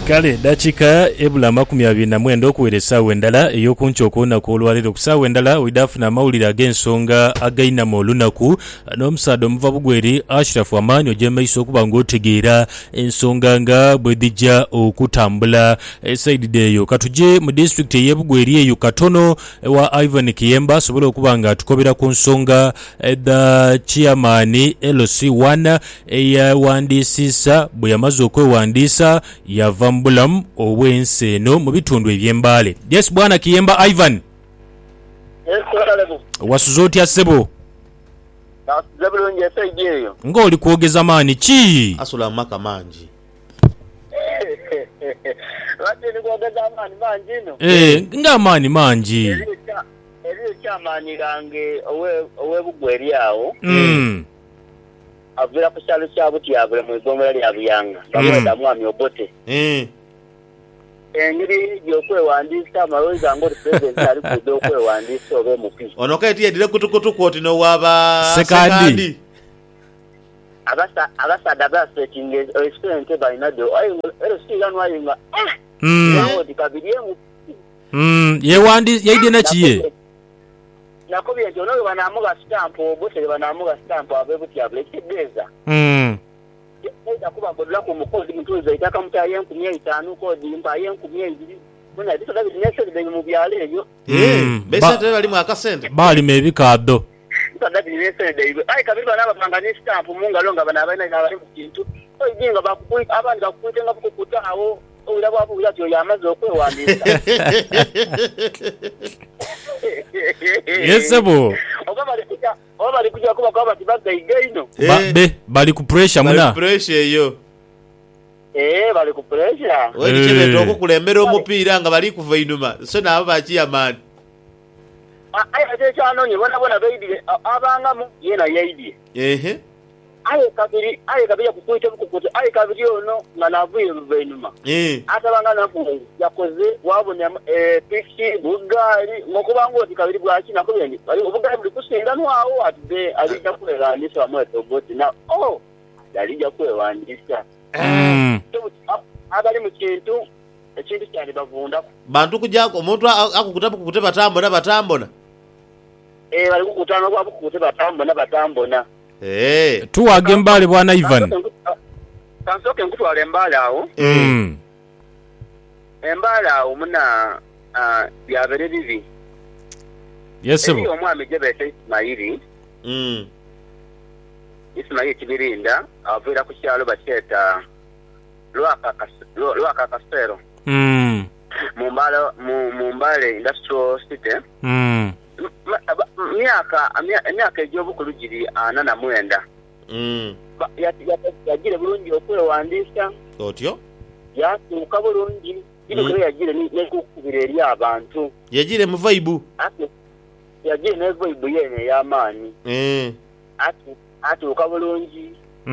Kale dakika ebula 29 okuwera essaawa endala ey'okunca olunaku olwaleero ku ssaawa endala widafuna amawulire ag'ensonga agayinamu olunaku n'omusaada omuva bugweri Ashraf Amaani ojja maiso okuba ng'otegeera ensonga nga bwe dijja okutambula esaidi eyo. Katujje mu disitulikiti ey'ebugweri eyo katono wa Ivan Kiyemba asobole okuba nga atukobera ku nsonga the chairman LC1 eyawandiisisa bwe yamaze okwewandiisa yava mbulamu obwensi eno mu bitundu eby'Embale. Yes bwana Kiyemba Ivan. Wasuza otya ssebo? Zabulungi esaidi eyo. Ng'oli kwogeza maani ki? Asula maka mangi. Lwaki ni kwogeza mangi no? Nga maani mangi. Eriyo kyamaani gange ow'ebugweri awo. Avira ku kyalo kya Butyabule mu igomero lya Buyanga. Bamweda mwami Obote. Engeri y'okwewandiisa amalowoozi ngo pulezidenti ali kudde okwewandiisa oba omupi. Ono kati yedire kutukutu kwoti n'owaba sekandi. Abasaada basetinga experience balinado ero siganwa ayinga nawo dikabiriemu yeyide nakiye nakobye nti ono banamuga stamp Obote banamuga stamp abebutyabule kideza eda kuba bodula ku mukodi mtuza itaka mtaye 15 kodi mpaye 12 muna bisoda binesere be mu byale ebyo bese tebe bali mu akasente bali mebikado bisoda binesere de ai kabiri bana bapanga ni stamp munga longa bana bana bali mu kintu oyinga bakukwita abandi bakukwita ngabukukuta awo ulabo apo byatyo yamaze okwewandisa yesebo bali kujja kuba kwa bati bagaino bali ku pressure muna bali pressure yo bali ku pressure wewe chebe okukulembera omupiira nga bali kuva inuma so nabo bakiya man ate kyano bona beidi abanga mu yena yeidi aye kabiri kukuta aye kabiri ono nga navuye luvainuma atabanga nafu yakoze wabona piki bugali ngokubango oti kabiri bwaki nakubendi bali obugali buli kusindanwawo atibe alija kwewandiisa amweto Obote na yalija kwewandiisa abali mu kintu ekintu kyali bavunda bantu kujako omuntu akukutapu kukute batambona bali kukutana kwa kukute batambona tuwage Embale bwana Ivan. Kansoke nkutwala Embale awo. Embale awo muna byabere bibi. Yesebo. Iyo omwami Jebete Ismaili. Ismaili Kibirinda avira ku kyalo bakyeta Lwaka Kasero. Mumbale Industrial City. Myaka egy'obukulu giri 49. Yagire bulungi okwewandiisa otyo yatuuka bulungi kiro yagire nekukubira eri abantu yagire mu vibe yagire ne vibe yene y'amaani atuuka bulungi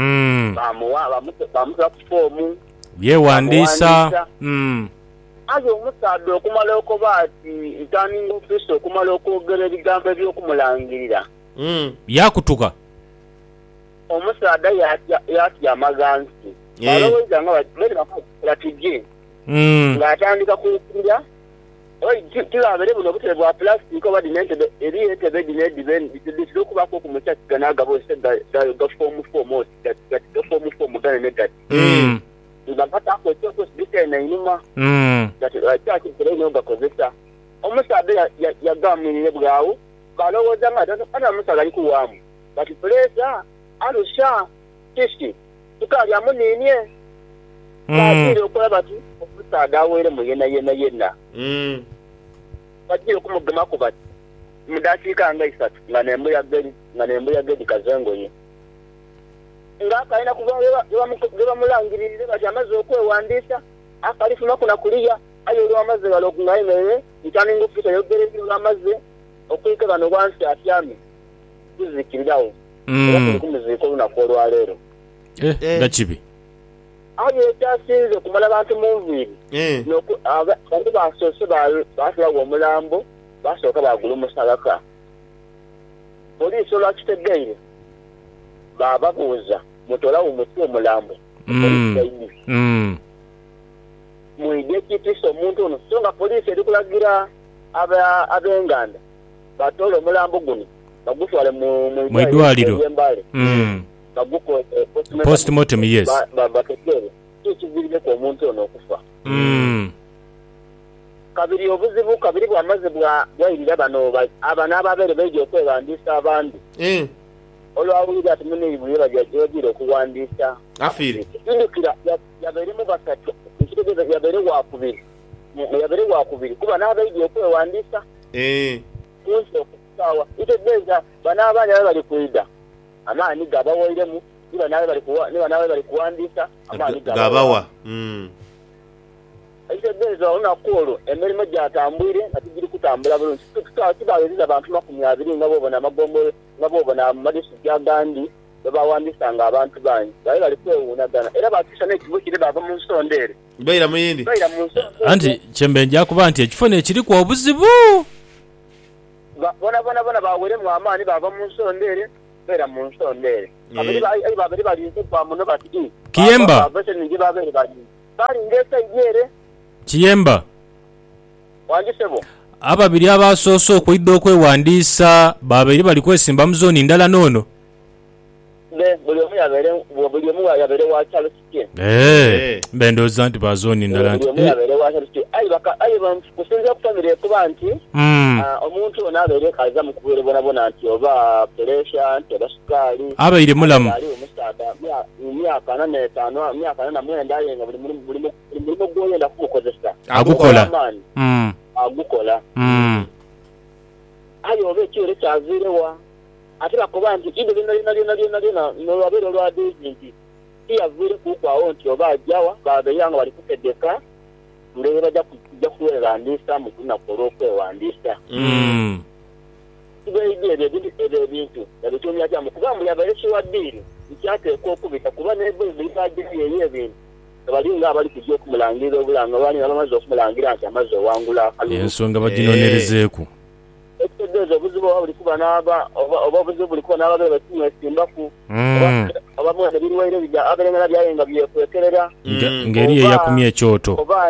bamuta foomu yewandiisa aje omusaadde okumala okuba ati ntaninga ofisi okumala okwogera ebigambo ebyokumulangirira yakutuka omusaadde yatya amagansi balowooza nga batijje ng'atandika kuwukirira tilabere buno obutebe bwa plastic oba dinentebe eri entebe dinedibitira okubako okumukyasiga n'agaboose gafoomu gane negati nga gatako ekyoko sibiteena einuma kyakikira ino gakozesa omusaadde yagamirire bwawo balowooza nga ana omusaadde ali kuwaamu bati pulesa alusha kisi tukali amuniinye bagire okola bati omusaadde aweere mu yenna bagire okumugemaku bati mudakiika nga 3 nga nembuyagedi kazengoye ng'akalina kuba bebamulangirire bati amaze okwewandiisa akalifuna kuna kuliya aye olwamaze balokungayemerere ntaninga ofisa yogere bino olwamaze okwika bano wansi atyame tuzikirirawo era tuli kumuziika olunaku olwaleero gakibi aye ekyasinze okumala bantu mu nviiri bantu basoose batulaga omulambo basooka bagulumusa baka poliisi olwakitegeire bababuuza mutola umuti omulambo kulagira ab'Enganda batole omulambo guno bagutwale mu idwaliro baguko postmortem yes batekere kikivirire ko omuntu ono okufa kabiri obuzibu kabiri bwamaze bwayirira bano abana ababere beje okwebandisa abandi olwawulira ati mune ibulira bajajira okuwandisa afiri indukira yabere mu basatu kitegeza yabere wakubiri kuba n'abeje okwewandisa kunso okusawa itegeza bana abanya bali kuida amaani gabawoiremu niba nawe bali kuwandisa amaani gabawa itegeza onakolo emirimo gyatambwire atugiri kutambula bulungi kibawezeza abantu 20 nga bobona amagombo nga bobona amadisi gagandi babawandisanga abantu bangi bali kwewunagana era batusha n'ekigo kiri bava mu nsondere baira muyindi anti kyembenja kuba nti ekifo nekiri ku obuzibu bona bawere mu amaani bava mu nsondere bera mu nsondere babiri balinze kwa muno bati Kiyemba bali ngesa igere Kiyemba wanjisebo ababiri abasoso okwidda okwewandisa babiri bali kwesimba mu zoni ndala nono buli omu yabere wa Charles Kien bendoza nti bazoni ndala nti yabere wa Charles Kien ayi kusinza kutambira kuba nti omuntu ono abere kaza mu kubere bona nti oba pressure nti oba sukali abaire mulamu omusada myaka 45 myaka 49 yenga buli gwoyenda kumukozesa agukola agukola ayo obe kyere kyazirewa ate bakuba nti ido lina nolwabere olwa dizinti kiyavire kukwawo nti oba ajjawa babeyanga bali kutegeka ndebe bajja kuwewandisa mu lunaku olw'okwewandisa kibaidde ebintu ebitumya kyamu kuba mbu yabere kiwaddiire nkyateeka okubita kuba nebibajiriyeyo ebintu abalinga abali kujja okumulangirira obulanga bani abamaze okumulangira nti amaze owangula akalulu ensonga baginonerezeeku ekitegeeza obuzibu buli kuba n'aba oba obuzibu buli kuba n'ababere batinywa esimbaku oba mwana biriwaire bijja aberengana byayenga byekwekerera ngeri eyakumya ekyoto oba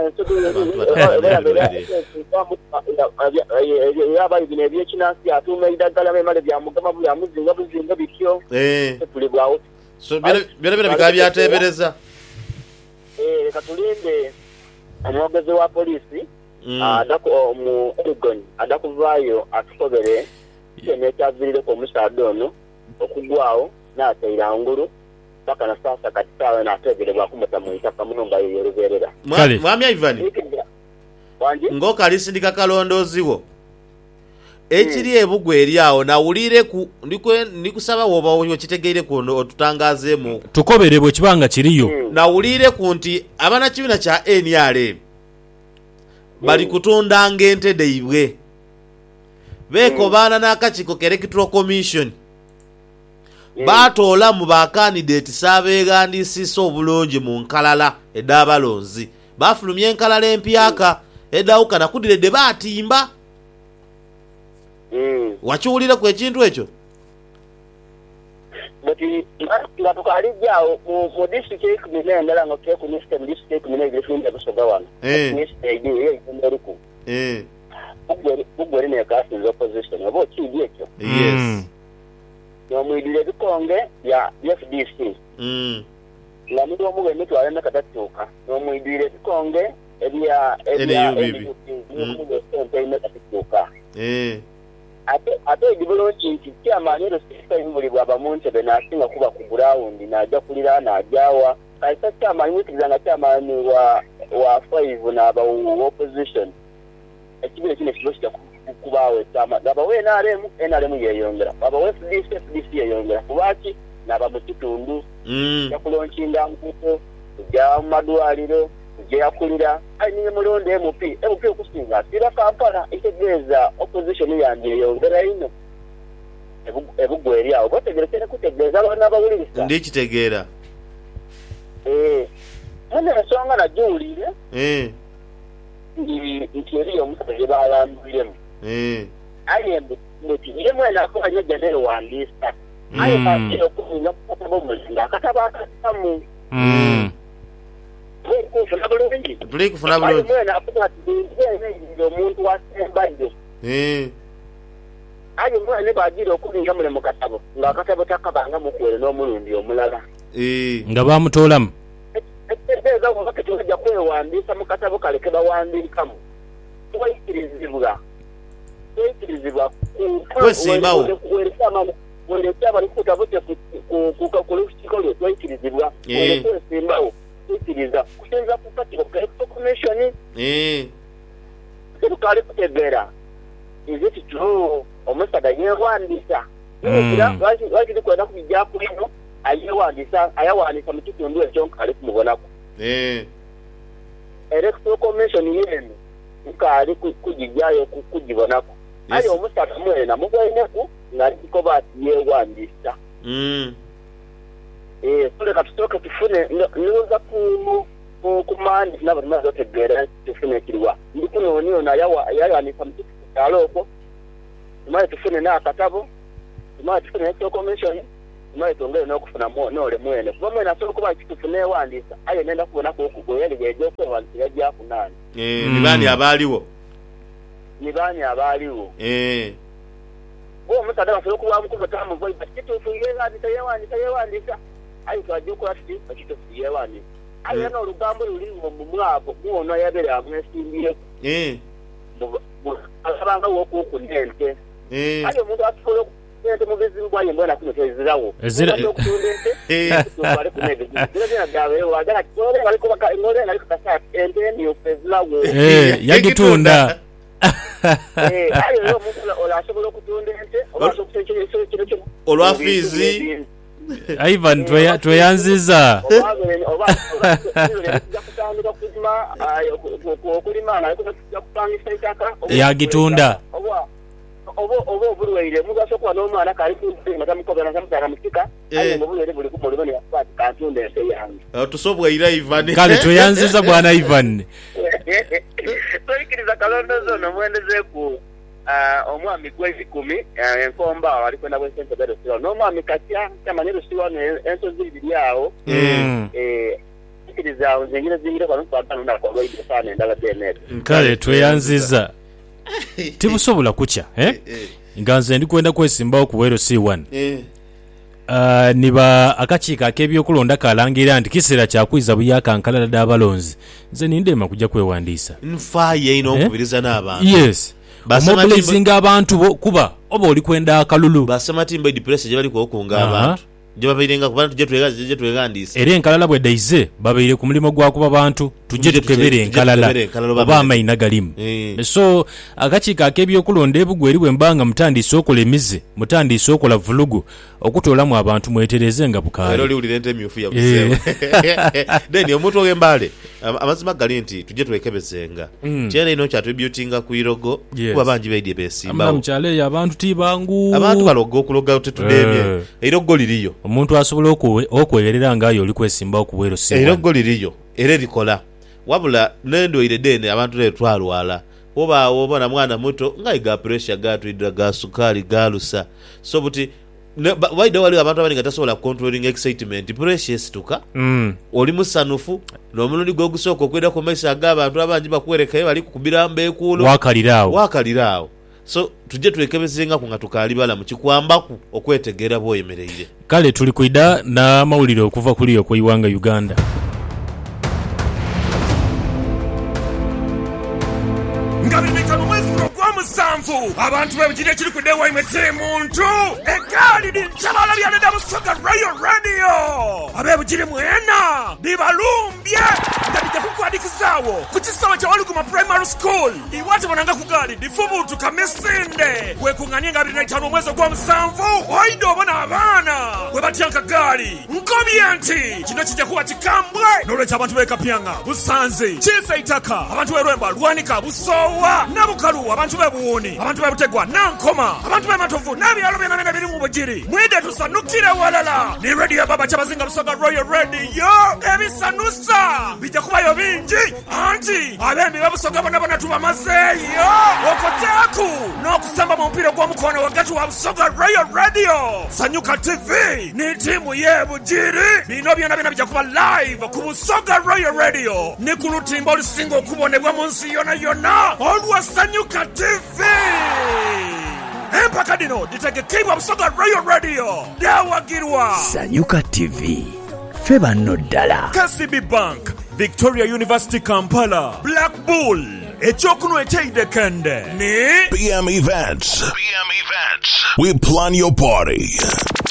yabayi bino ebyekinansi atuuma eddagala memale byamugama byamuzinga buzinga bityo tulibwawo so byona bikaba byateebereza reka tulinde omwogezi wa polisi mu Oregon adakuvaayo atukobere kyene ekyavirireko omusaada ono okugwawo n'ateera ngulu paka na sasa kati saawa n'ateeberebwa kumuta mu itaka munumba yeruberera mwami Ivan ngoka alisindika kalondooziwo ekiri ebugwe eri awo nawulire ndikusaba woba okitegeire ku otutangazeemu tukobere bwe kibanga kiriyo nawulire ku nti abana kibiina kya NRM bali kutundanga ente deibwe beko baana n'akakiiko ka Electoral Commission batoola mu bakandidate sabeegandisisa obulungi mu nkalala ed'abalonzi bafulumya enkalala empyaka edawukana kudiredde baatimba wakiwulire ku ekintu ekyo nga tukalijjawo mu disitulikiti ekumi n'endala nga tuteeku nisite mu disitulikiti ekumi n'ebiri tulinda busoga wano nisite egiyo ey'ekitundu eruku bugweri neekasinza opposition oba okiidi ekyo nomwidira ebikonge bya FDC nga muli omu bwemitwala nakatatuuka nomwidira ebikonge ebya nakatatuuka ate edibulungi nti kyamaani ero sisitaimuli bwaba mu Ntebe n'asinga kuba ku gurawundi n'ajja kulira n'ajjawa kaisa kyamaani wikiriza nga kyamaani wa 5 n'aba opposition ekibiina kino kiba kijja kubaawo ekyama gabawo NRM yeeyongera babawo FDC yeeyongera kubaki n'aba mu kitundu ejja kulonkinga nkuko kujja mu madwaliro kujja yakulira ayinye mulondo MP okusinga asira Kampala etegeeza opposition yange yeeyongera ino ebugwe eri awo bategerekere kutegeeza abaana abawuliriza ndikitegeera ene ensonga nagiwulire nti eriyo omusajja gye balambuliremu aye mbuti ye mwena akola nyajja neewandiisa aye kakira okuzinga kukataba omuzinga akataba akatamu ekufuna bulungi bulungi tuli kufuna bulungi mwena afuga ati omuntu wasembayo ayo mwene bagira okulinga mule mu katabo ng'akatabo takabanga mukwere n'omulundi omulala nga bamutolamu etegeeza wakati ojja kwewandiisa mu katabo kale ke bawandiikamu twekirizibwa werekya abali ku katabo kye ku lukiiko lwe twekirizibwa werekwesimbawo twekkiriza kusinza ku katabo ka information tetukaali kutegeera is it true omusaga yewandiisa lwaki tukwenda kubijja kulino ayawandiisa mu kitundu ekyo nkaali kumubonako electoral commission yenu nkaali kugijjayo kugibonako aye omusaga mwena mugweneku ng'aliko baati yewandiisa tuleka tusooke tufune niwuza ku mandi nabo tumaze otegeera tufune ekiriwa ndikunooni ono ayawandiisa mu kitundu kyalo okwo tumaze tufune n'akatabo tumaze tufune electoral commission tumaze twongere n'okufuna n'ole mwene kuba mwene asobola okuba kitufu neewandiisa aye nenda kubonako okugweyaliga ejja okwewandiisira gyakunaani nibaani abaaliwo omusaada basobola okubamu kubutamuvoyi kitufu yewandiisa aye twajja okuba tuti ekitufu yewandiisa aye n'olugambo luliwo mumwabo muwono yabeere amwesimbyeko asabanga wokuku n'ente aye omuntu asobola ente mu bizibu bwaye mbona kuno tezirawo okutunda ente tubale ku nebizibu zina byabeewo wagala kitole baliko ngole naliko kasati ente niyo fezirawo yagitunda aye yo omuntu olasobola okutunda ente olasobola okuteekera kino olwafiizi Ivan tweyanziza yagitunda oba obulwaire mugaso kuba n'omwana kali kumatamukobera nasamutara musika aye obulwaire buli kumuliboni yakwati kantunda ensi yange tusobwaira Ivan kale tweyanziza bwana Ivan toyikiriza kalondozo nomwendezeeku omwami gw'ebikumi enkomba wali kwenda bw'esente berosirwa n'omwami katya kyamanye rusirwa ensozi ibiri awo ikiriza nzengire zingire kwa nkwagano nakwalwaire sana endala denete kale tweyanziza tibusobola kucha nga nze ndikwenda kwesimbawo ku Wero C1 niba akakiiko ak'ebyokulonda kalangira nti kiseera kyakwiza buyakankalala d'abalonzi nze nindema kujja kwewandiisa nfaaye ino okubiriza n'abantu yes omobilizinga abantu kuba oba oli kwenda akalulu basamatimba edipress gye bali kuokunga abantu gye babairenga kubana tujje twegandiisa era enkalala bwe daize babaire ku mulimo gwa kuba bantu tujje tukebere enkalala oba amayina galimu so akakiiko ak'ebyokulonda ebugwa eri bwembanga mutandise okola emize mutandise okola vulugu okutoolamu abantu mwetereze nga bukaali era oliwulira ente emyufu yabuzeewo then omuntu og'embale amazima gali nti tujje twekebezenga kyera ino kyatwebyutinga ku irogo kuba bangi baidye besimbawo mukyalo eyo abantu tibangu abantu baloga okuloga tetudemye irogo liriyo omuntu asobola okwewerera ngaayo oli kwesimbawo ku Wero C1 irogo liriyo era likola wabula nendwaire dene abantu le twalwala oba obona mwana muto ngaiga pressure gatwidra ga sukali galusa so buti waida wali abantu abali ngatasobola controlling excitement precious tuka oli musanufu n'omulundi gwo gusooka okwenda ku maiso ag'abantu abangi bakwerekayo bali kukubira mbeekuulo wakaliraawo so tujje twekebezenga ku nga tukaali bala mu kikwambaku okwetegeera bw'oyemereire kale tuli kwida n'amawulire okuva kuli okweyiwanga Uganda ngabirika mu mwezi gwa musanvu abantu bebugire kiri kudewa imetire muntu egali linchabala lyaleda musoga Royal Radio abebugire mwena libalumbye ngabija kukwadikizawo ku kisawa kya Waluguma Primary School iwate bonanga kugali difubutu kamesinde wekunganye ngabirika mu mwezi gwa musanvu oido obona abana webatyanka gali nkobyenti kino kijja kuba kikambwe n'olwekyo abantu bekapyanga busanze kifa itaka abantu berwemba lwanika busowa nabukalu abantu bebuwuni abantu bebutegwa nankoma abantu bematovu n'ebyalo byonna biri mu bugiri mwide tusanukire walala ni radio baba kyabazinga lusoga Royal Radio ebisanusa bijja kubayo ebyo bingi anti abembi babusoga bonna tubamazeeyo okoteeku n'okusamba mu mupiira gw'omukono wakati wa Busoga Royal Radio. Sanyuka TV ni tiimu y'ebugiri bino byonna bijja kuba live ku Busoga Royal Radio ne ku lutimba olusinga okubonebwa mu nsi yonna olwa Sanyuka TV. Empaka dino ditegekebwa Busoga Royal Radio dawagirwa Sanyuka TV feba no ddala. KCB Bank, Victoria University Kampala, Black Bull ekyokuno ekyeidekende ne PM Events. We plan your party.